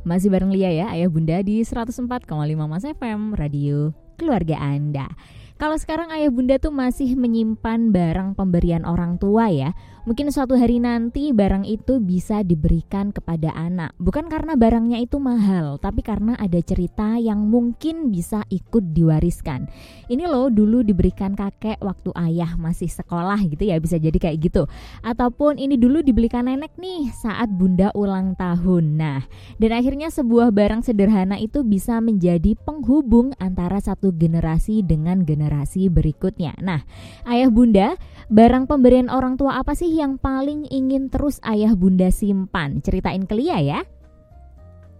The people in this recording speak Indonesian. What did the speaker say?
Masih bareng Lia ya, Ayah Bunda di 104,5 Mas FM, Radio Keluarga Anda. Kalau sekarang Ayah Bunda tuh masih menyimpan barang pemberian orang tua ya. Mungkin suatu hari nanti barang itu bisa diberikan kepada anak. Bukan karena barangnya itu mahal, tapi karena ada cerita yang mungkin bisa ikut diwariskan. Ini loh dulu diberikan kakek waktu ayah masih sekolah gitu ya, bisa jadi kayak gitu. Ataupun ini dulu dibelikan nenek nih saat bunda ulang tahun. Nah, dan akhirnya sebuah barang sederhana itu bisa menjadi penghubung antara satu generasi dengan generasi berikutnya. Nah, Ayah Bunda, barang pemberian orang tua apa sih yang paling ingin terus Ayah Bunda simpan? Ceritain ke Lia ya.